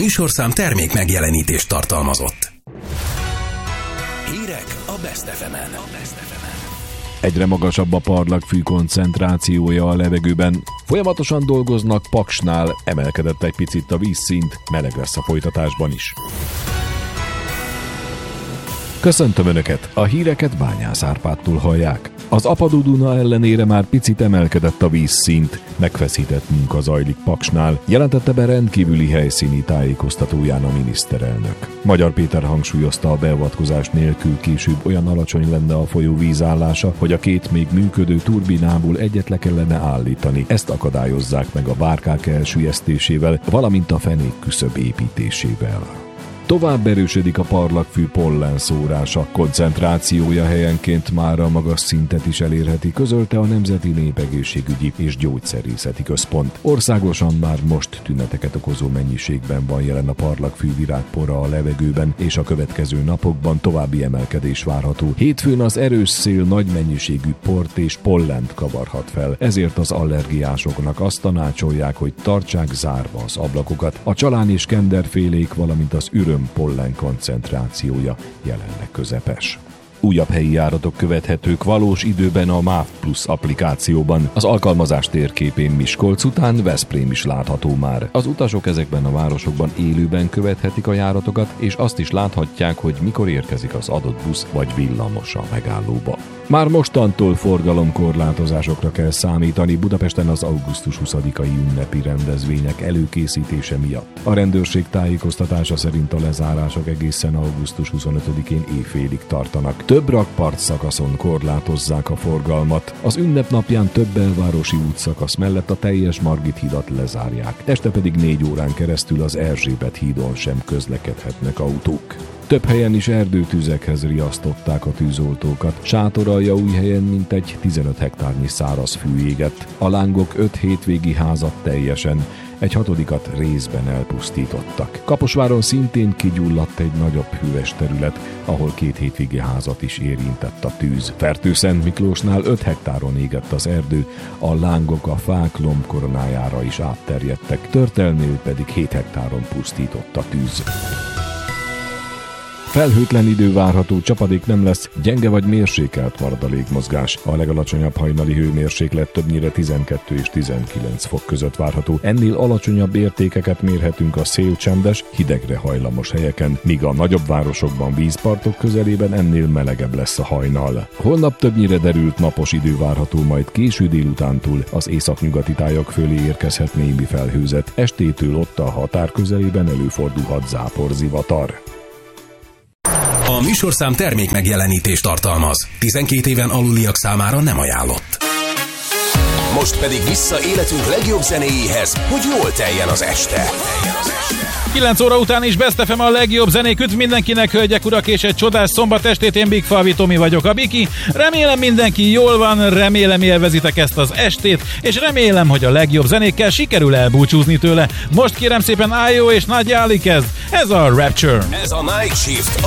műsorszám termék megjelenítést tartalmazott. Hírek a Best FM-en. Egyre magasabb a parlagfű koncentrációja a levegőben. Folyamatosan dolgoznak Paksnál, emelkedett egy picit a vízszint, meleg lesz a folytatásban is. Köszöntöm Önöket, a híreket Bányász Árpádtól hallják. Az apadó Duna ellenére már picit emelkedett a vízszint, megfeszített munka zajlik Paksnál, jelentette be rendkívüli helyszíni tájékoztatóján a miniszterelnök. Magyar Péter hangsúlyozta, a beavatkozás nélkül később olyan alacsony lenne a folyó vízállása, hogy a két még működő turbinából egyet le kellene állítani. Ezt akadályozzák meg a bárkák elsüllyesztésével, valamint a fenék küszöb építésével. Tovább erősödik a parlagfű pollenszórása, koncentrációja helyenként már a magas szintet is elérheti, közölte a Nemzeti Népegészségügyi és Gyógyszerészeti Központ. Országosan már most tüneteket okozó mennyiségben van jelen a parlagfű virágpora a levegőben, és a következő napokban további emelkedés várható. Hétfőn az erős szél nagy mennyiségű port és pollent kavarhat fel, ezért az allergiásoknak azt tanácsolják, hogy tartsák zárva az ablakokat. A csalán és kenderfélék, valamint az üröm pollen koncentrációja jelenleg közepes. Újabb helyi járatok követhetők valós időben a MÁV Plus applikációban. Az alkalmazás térképén Miskolc után Veszprém is látható már. Az utasok ezekben a városokban élőben követhetik a járatokat, és azt is láthatják, hogy mikor érkezik az adott busz vagy villamos a megállóba. Már mostantól forgalomkorlátozásokra kell számítani Budapesten az augusztus 20-ai ünnepi rendezvények előkészítése miatt. A rendőrség tájékoztatása szerint a lezárások egészen augusztus 25-én éjfélig tartanak. Több rakpart szakaszon korlátozzák a forgalmat. Az ünnepnapján több belvárosi útszakasz mellett a teljes Margit hidat lezárják. Este pedig 4 órán keresztül az Erzsébet hídon sem közlekedhetnek autók. Több helyen is erdőtüzekhez riasztották a tűzoltókat. Sátoraljaújhelyen mintegy 15 hektárnyi száraz fű égett. A lángok 5 hétvégi házat teljesen, egy 6-at részben elpusztítottak. Kaposváron szintén kigyulladt egy nagyobb hűves terület, ahol 2 hétvégi házat is érintett a tűz. Fertőszent Miklósnál 5 hektáron égett az erdő, a lángok a fák lombkoronájára is átterjedtek, Törtelnél pedig 7 hektáron pusztított a tűz. Felhőtlen idő várható, csapadék nem lesz, gyenge vagy mérsékelt marad a légmozgás. A legalacsonyabb hajnali hőmérséklet többnyire 12 és 19 fok között várható. Ennél alacsonyabb értékeket mérhetünk a szélcsendes, hidegre hajlamos helyeken, míg a nagyobb városokban, vízpartok közelében ennél melegebb lesz a hajnal. Holnap többnyire derült napos idő várható, majd késő délutántól az északnyugati tájak fölé érkezhet némi felhőzet. Estétől ott a határ közelében előfordulhat záporzivatar. A műsorszám termék megjelenítést tartalmaz. 12 éven aluliak számára nem ajánlott. Most pedig vissza életünk legjobb zenéjéhez, hogy jól teljen az este. 9 óra után is Best FM a legjobb zenék. Üdv mindenkinek, hölgyek, urak, és egy csodás szombat estét. Én Big Falvi Tomi vagyok, a Biki. Remélem mindenki jól van, remélem élvezitek ezt az estét, és remélem, hogy a legjobb zenékkel sikerül elbúcsúzni tőle. Most kérem szépen Ájó és Nagy Jáli kezd. Ez a Rapture. Ez a Night Shift